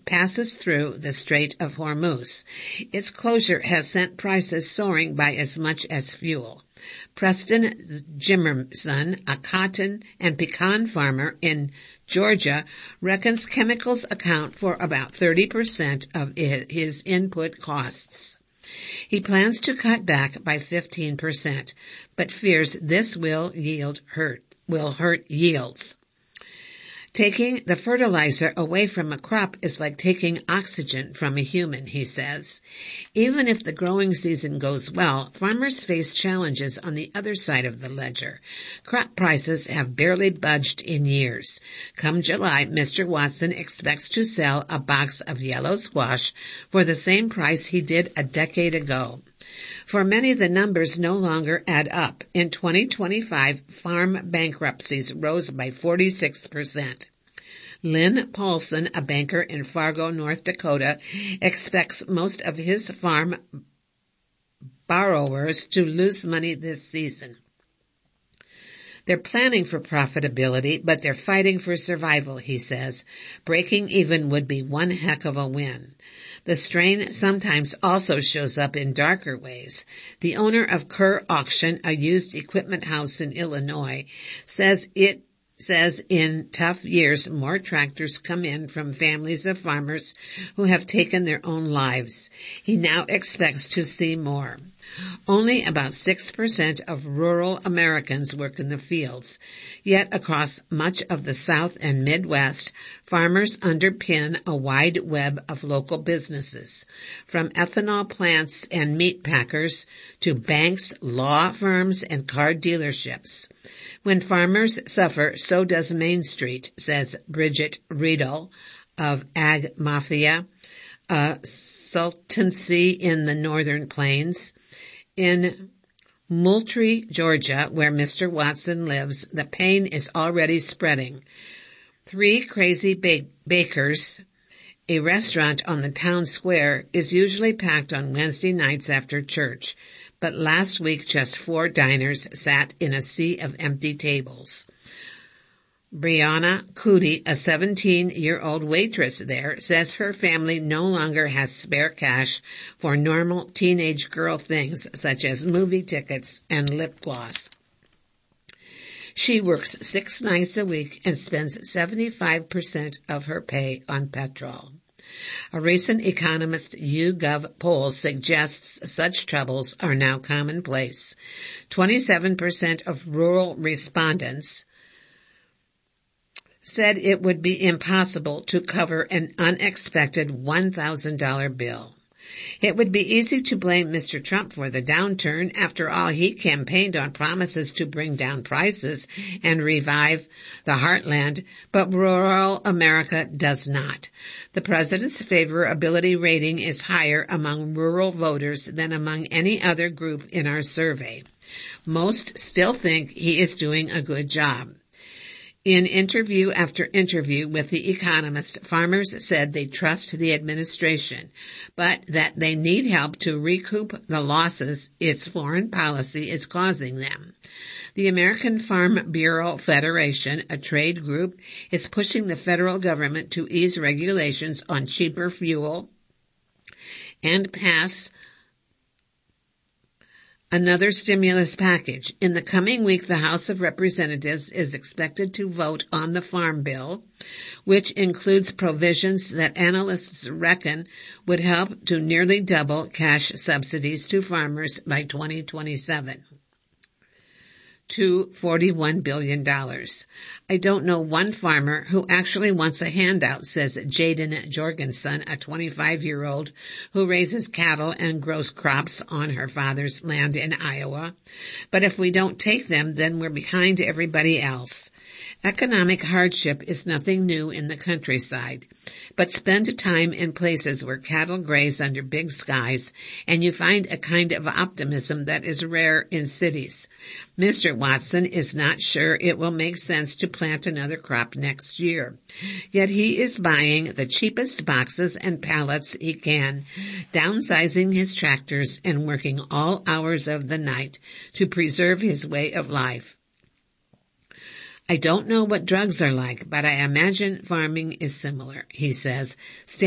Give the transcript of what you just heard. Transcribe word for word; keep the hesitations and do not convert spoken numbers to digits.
passes through the Strait of Hormuz. Its closure has sent prices soaring by as much as fuel. Preston Jimerson, a cotton and pecan farmer in Georgia, reckons chemicals account for about thirty percent of his input costs. He plans to cut back by fifteen percent, but fears this will yield hurt, will hurt yields. Taking the fertilizer away from a crop is like taking oxygen from a human, he says. Even if the growing season goes well, farmers face challenges on the other side of the ledger. Crop prices have barely budged in years. Come July, Mister Watson expects to sell a box of yellow squash for the same price he did a decade ago. For many, the numbers no longer add up. In twenty twenty-five, farm bankruptcies rose by forty-six percent. Lynn Paulson, a banker in Fargo, North Dakota, expects most of his farm borrowers to lose money this season. They're planning for profitability, but they're fighting for survival, he says. Breaking even would be one heck of a win. The strain sometimes also shows up in darker ways. The owner of Kerr Auction, a used equipment house in Illinois, says it says in tough years more tractors come in from families of farmers who have taken their own lives. He now expects to see more. Only about six percent of rural Americans work in the fields. Yet across much of the South and Midwest, farmers underpin a wide web of local businesses, from ethanol plants and meat packers to banks, law firms, and car dealerships. When farmers suffer, so does Main Street, says Bridget Riedel of Ag Mafia, a sultancy in the northern plains. In Moultrie, Georgia, where Mister Watson lives, the pain is already spreading. Three Crazy ba- Bakers, a restaurant on the town square, is usually packed on Wednesday nights after church. But last week just four diners sat in a sea of empty tables. Brianna Cootie, a seventeen-year-old waitress there, says her family no longer has spare cash for normal teenage girl things such as movie tickets and lip gloss. She works six nights a week and spends seventy-five percent of her pay on petrol. A recent Economist YouGov poll suggests such troubles are now commonplace. twenty-seven percent of rural respondents said it would be impossible to cover an unexpected one thousand dollars bill. It would be easy to blame Mister Trump for the downturn. After all, he campaigned on promises to bring down prices and revive the heartland, but rural America does not. The president's favorability rating is higher among rural voters than among any other group in our survey. Most still think he is doing a good job. In interview after interview with The Economist, farmers said they trust the administration, but that they need help to recoup the losses its foreign policy is causing them. The American Farm Bureau Federation, a trade group, is pushing the federal government to ease regulations on cheaper fuel and pass another stimulus package. In the coming week, the House of Representatives is expected to vote on the Farm Bill, which includes provisions that analysts reckon would help to nearly double cash subsidies to farmers by twenty twenty-seven. to forty-one billion dollars. I don't know one farmer who actually wants a handout, says Jaden Jorgensen, a twenty-five-year-old who raises cattle and grows crops on her father's land in Iowa. But if we don't take them, then we're behind everybody else. Economic hardship is nothing new in the countryside, but spend time in places where cattle graze under big skies, and you find a kind of optimism that is rare in cities. Mister Watson is not sure it will make sense to plant another crop next year, yet he is buying the cheapest boxes and pallets he can, downsizing his tractors and working all hours of the night to preserve his way of life. I don't know what drugs are like, but I imagine farming is similar, he says.